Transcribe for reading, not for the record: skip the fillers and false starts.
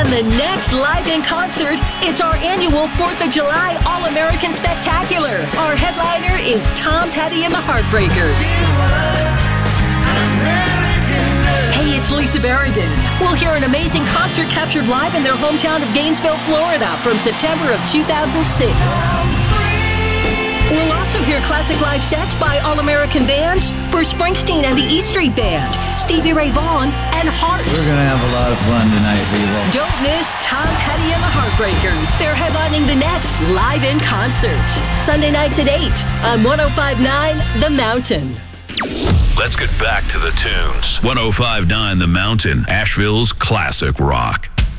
And the next live in concert, it's our annual 4th of July All-American Spectacular. Our headliner is Tom Petty and the Heartbreakers. Hey, it's Lisa Berrigan. We'll hear an amazing concert captured live in their hometown of Gainesville, Florida from September of 2006. We'll also hear classic live sets by All-American bands, Bruce Springsteen and the E Street Band, Stevie Ray Vaughan, and Heart. We're going to have a lot of fun tonight, people. Don't miss Tom Petty and the Heartbreakers. They're headlining the next Live in Concert. Sunday nights at 8 on 105.9 The Mountain. Let's get back to the tunes. 105.9 The Mountain, Asheville's classic rock.